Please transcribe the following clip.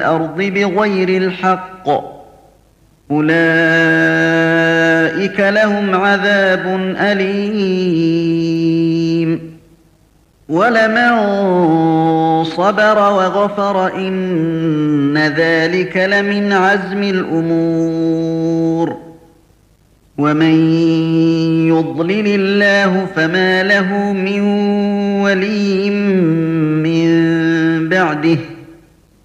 الأرض بغير الحق أولئك لهم عذاب أليم ولمن صبر وغفر إن ذلك لمن عزم الأمور ومن يضلل الله فما له من ولي من بعده